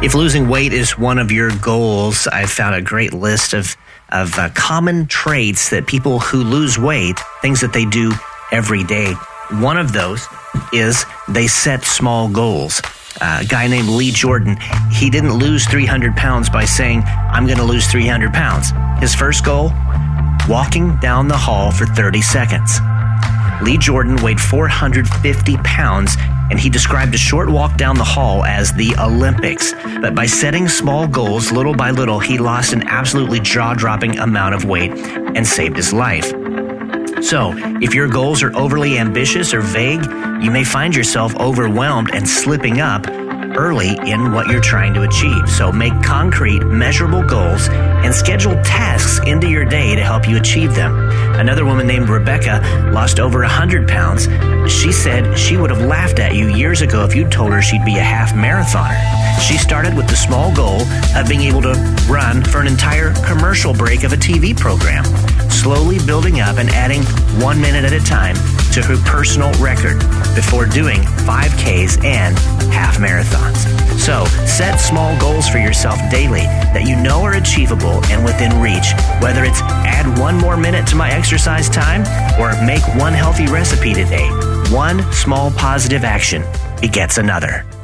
If losing weight is one of your goals, I've found a great list of common traits that people who lose weight, things that they do every day. One of those is they set small goals. A guy named Lee Jordan, he didn't lose 300 pounds by saying, I'm going to lose 300 pounds. His first goal, walking down the hall for 30 seconds. Lee Jordan weighed 450 pounds, and he described a short walk down the hall as the Olympics. But by setting small goals, little by little, he lost an absolutely jaw-dropping amount of weight and saved his life. So, if your goals are overly ambitious or vague, you may find yourself overwhelmed and slipping up early in what you're trying to achieve. So make concrete, measurable goals and schedule tasks into your day to help you achieve them. Another woman named Rebecca lost over 100 pounds. She said she would have laughed at you years ago if you told her she'd be a half marathoner. She started with the small goal of being able to run for an entire commercial break of a TV program, slowly building up and adding 1 minute at a time to her personal record before doing 5Ks and half marathons. So set small goals for yourself daily that you know are achievable and within reach, whether it's add 1 more minute to my exercise time or make one healthy recipe today. One small positive action begets another.